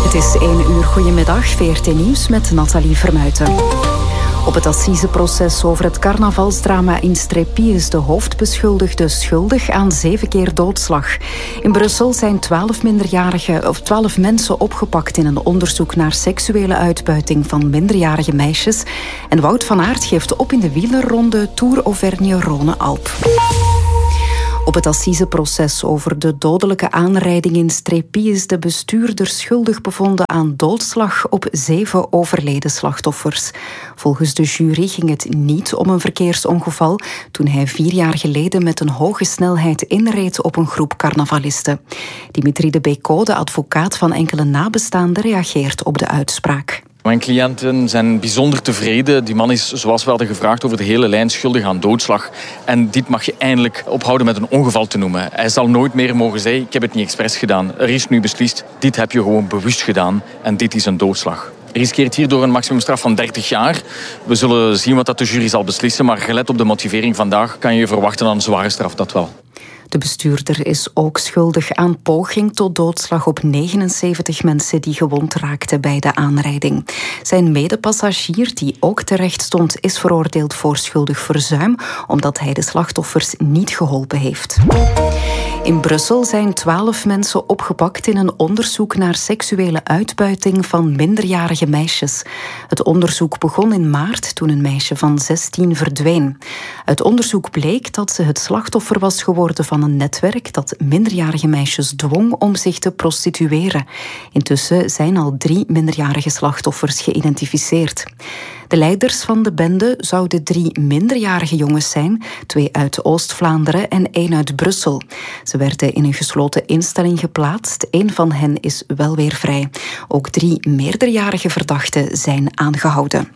Het is 1 uur. Goedemiddag, VRT Nieuws met Nathalie Vermuijten. Op het assiseproces over het carnavalsdrama in Strépy is de hoofdbeschuldigde schuldig aan 7 keer doodslag. In Brussel zijn 12 mensen opgepakt in een onderzoek naar seksuele uitbuiting van minderjarige meisjes. En Wout van Aert geeft op in de wielerronde Tour Auvergne-Rhône-Alpes. Op het assiseproces over de dodelijke aanrijding in Strépy is de bestuurder schuldig bevonden aan doodslag op 7 overleden slachtoffers. Volgens de jury ging het niet om een verkeersongeval toen hij 4 jaar geleden met een hoge snelheid inreed op een groep carnavalisten. Dimitri de Bécaud, de advocaat van enkele nabestaanden, reageert op de uitspraak. Mijn cliënten zijn bijzonder tevreden. Die man is, zoals we hadden gevraagd, over de hele lijn schuldig aan doodslag. En dit mag je eindelijk ophouden met een ongeval te noemen. Hij zal nooit meer mogen zeggen, ik heb het niet expres gedaan. Er is nu beslist, dit heb je gewoon bewust gedaan. En dit is een doodslag. Hij riskeert hierdoor een maximumstraf van 30 jaar. We zullen zien wat dat de jury zal beslissen. Maar gelet op de motivering vandaag kan je verwachten aan een zware straf, dat wel. De bestuurder is ook schuldig aan poging tot doodslag op 79 mensen die gewond raakten bij de aanrijding. Zijn medepassagier, die ook terecht stond, is veroordeeld voor schuldig verzuim, omdat hij de slachtoffers niet geholpen heeft. In Brussel zijn 12 mensen opgepakt in een onderzoek naar seksuele uitbuiting van minderjarige meisjes. Het onderzoek begon in maart toen een meisje van 16 verdween. Uit onderzoek bleek dat ze het slachtoffer was geworden van een netwerk dat minderjarige meisjes dwong om zich te prostitueren. Intussen zijn al 3 minderjarige slachtoffers geïdentificeerd. De leiders van de bende zouden 3 minderjarige jongens zijn, 2 uit Oost-Vlaanderen en 1 uit Brussel. Ze werden in een gesloten instelling geplaatst. 1 van hen is wel weer vrij. Ook 3 meerderjarige verdachten zijn aangehouden.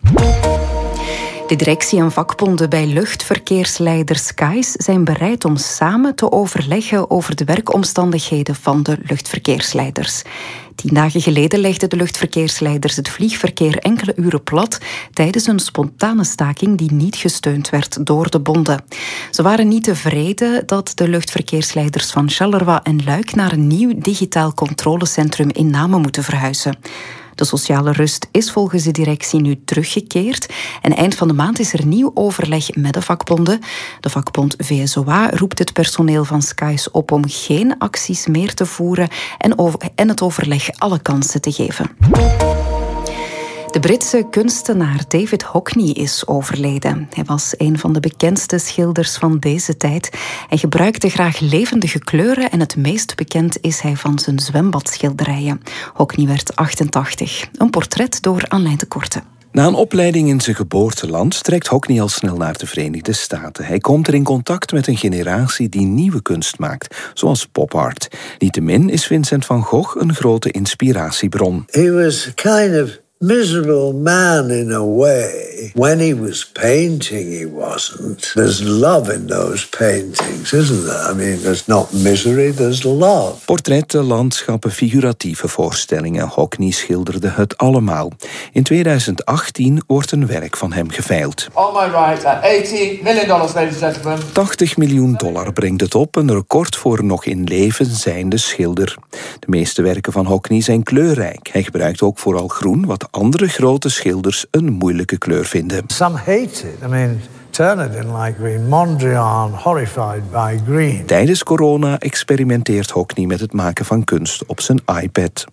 De directie en vakbonden bij luchtverkeersleider Skies zijn bereid om samen te overleggen over de werkomstandigheden van de luchtverkeersleiders. 10 dagen geleden legden de luchtverkeersleiders het vliegverkeer enkele uren plat tijdens een spontane staking die niet gesteund werd door de bonden. Ze waren niet tevreden dat de luchtverkeersleiders van Charleroi en Luik naar een nieuw digitaal controlecentrum in Namen moeten verhuizen. De sociale rust is volgens de directie nu teruggekeerd en eind van de maand is er nieuw overleg met de vakbonden. De vakbond VSOA roept het personeel van Skies op om geen acties meer te voeren en het overleg alle kansen te geven. De Britse kunstenaar David Hockney is overleden. Hij was een van de bekendste schilders van deze tijd. Hij gebruikte graag levendige kleuren en het meest bekend is hij van zijn zwembadschilderijen. Hockney werd 88. Een portret door Anlijn de Korte. Na een opleiding in zijn geboorteland trekt Hockney al snel naar de Verenigde Staten. Hij komt er in contact met een generatie die nieuwe kunst maakt, zoals pop art. Niettemin is Vincent van Gogh een grote inspiratiebron. He was kind of miserable man in a way. When he was painting, he wasn't. There's love in those paintings, isn't there? I mean, there's not misery, there's love. Portretten, landschappen, figuratieve voorstellingen. Hockney schilderde het allemaal. In 2018 wordt een werk van hem geveild. On my right, at $80 million, ladies and gentlemen. $80 miljoen brengt het op, een record voor een nog in leven zijnde schilder. De meeste werken van Hockney zijn kleurrijk. Hij gebruikt ook vooral groen, wat andere grote schilders een moeilijke kleur vinden. Some hate it. I mean, Turner didn't like green. Mondrian, horrified by green. Tijdens corona experimenteert Hockney met het maken van kunst op zijn iPad.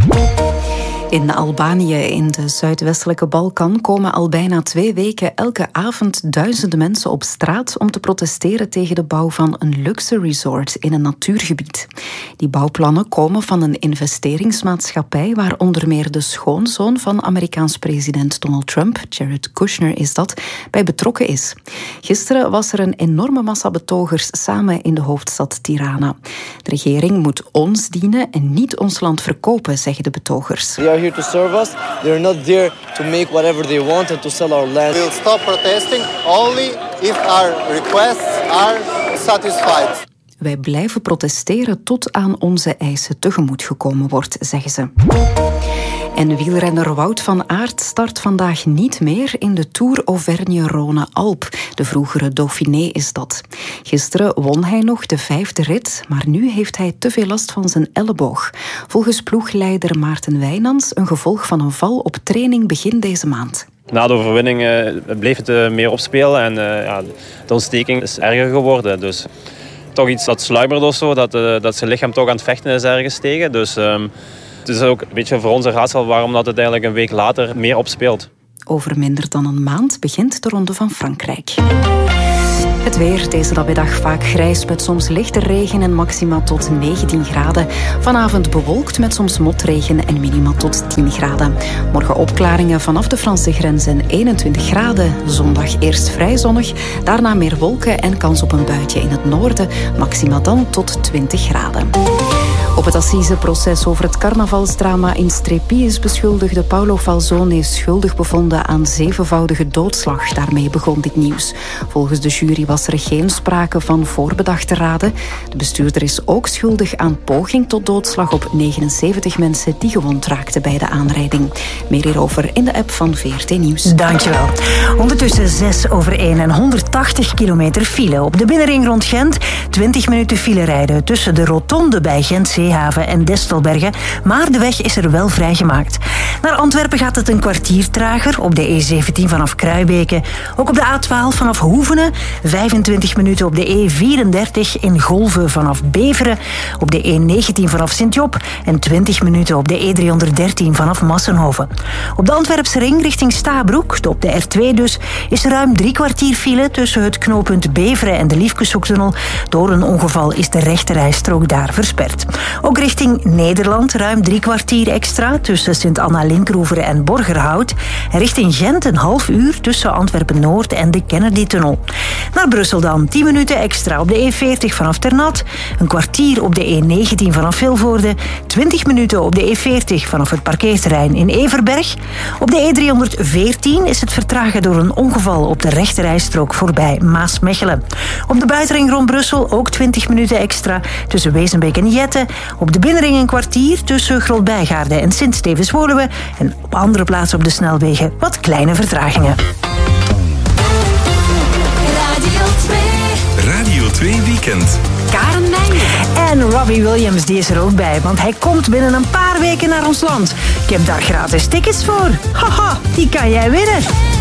In Albanië, in de zuidwestelijke Balkan, komen al bijna 2 weken elke avond duizenden mensen op straat om te protesteren tegen de bouw van een luxe resort in een natuurgebied. Die bouwplannen komen van een investeringsmaatschappij waar onder meer de schoonzoon van Amerikaans president Donald Trump, Jared Kushner is dat, bij betrokken is. Gisteren was er een enorme massa betogers samen in de hoofdstad Tirana. De regering moet ons dienen en niet ons land verkopen, zeggen de betogers. They are here to serve us. They're not there to make whatever they want and to sell our land. We'll stop protesting only if our requests are satisfied. Wij blijven protesteren tot aan onze eisen tegemoet gekomen wordt, zeggen ze. En wielrenner Wout van Aert start vandaag niet meer in de Tour Auvergne-Rhône-Alpes. De vroegere Dauphiné is dat. Gisteren won hij nog de 5e rit, maar nu heeft hij te veel last van zijn elleboog. Volgens ploegleider Maarten Wijnands een gevolg van een val op training begin deze maand. Na de overwinning bleef het meer opspelen en de ontsteking is erger geworden. Dus toch iets dat sluimerde of zo, dat zijn lichaam toch aan het vechten is ergens tegen. Dus het is ook een beetje voor ons een raadsel waarom dat het eigenlijk een week later meer opspeelt. Over minder dan een maand begint de Ronde van Frankrijk. Het weer deze namiddag vaak grijs met soms lichte regen en maxima tot 19 graden. Vanavond bewolkt met soms motregen en minima tot 10 graden. Morgen opklaringen vanaf de Franse grens en 21 graden. Zondag eerst vrij zonnig, daarna meer wolken en kans op een buitje in het noorden. Maxima dan tot 20 graden. Op het assiseproces over het carnavalsdrama in Strepi is beschuldigde Paolo Falzone schuldig bevonden aan 7voudige doodslag. Daarmee begon dit nieuws. Volgens de jury was er geen sprake van voorbedachte raden. De bestuurder is ook schuldig aan poging tot doodslag op 79 mensen die gewond raakten bij de aanrijding. Meer hierover in de app van VRT Nieuws. Dankjewel. Ondertussen 6:01 en 180 kilometer file. Op de binnenring rond Gent 20 minuten file rijden tussen de rotonde bij Gent-Zeehaven en Destelbergen. Maar de weg is er wel vrijgemaakt. Naar Antwerpen gaat het een kwartier trager. Op de E17 vanaf Kruibeke. Ook op de A12 vanaf Hoevenen. 25 minuten op de E34 in Golve vanaf Beveren. Op de E19 vanaf Sint-Job. En 20 minuten op de E313 vanaf Massenhoven. Op de Antwerpse ring richting Stabroek, op de R2 dus, is er ruim 3 kwartier file tussen het knooppunt Beveren en de Liefkeshoektunnel. Door een ongeval is de rechterrijstrook daar versperd. Ook richting Nederland ruim 3 kwartier extra tussen Sint-Anna-Linkroeveren en Borgerhout. En richting Gent een half uur tussen Antwerpen-Noord en de Kennedy-tunnel. Naar Brussel dan 10 minuten extra op de E40 vanaf Ternat. Een kwartier op de E19 vanaf Vilvoorde. 20 minuten op de E40 vanaf het parkeerterrein in Everberg. Op de E314 is het vertragen door een ongeval op de rechterrijstrook voorbij Maasmechelen. Op de buitenring rond Brussel ook 20 minuten extra tussen Wezenbeek en Jette. Op de binnenring een kwartier tussen Grootbijgaarde en Sint-Stevens-Woluwe. En op andere plaatsen op de snelwegen wat kleine vertragingen. Radio 2 Weekend. Karen Meijer. En Robbie Williams, die is er ook bij, want hij komt binnen een paar weken naar ons land. Ik heb daar gratis tickets voor. Haha, die kan jij winnen.